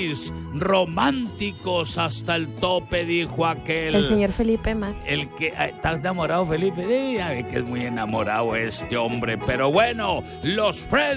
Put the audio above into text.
Freddys, románticos hasta el tope, dijo aquel. El señor Felipe más. El que está enamorado, Felipe. Sí, ya ve que es muy enamorado este hombre. Pero bueno, los Freddys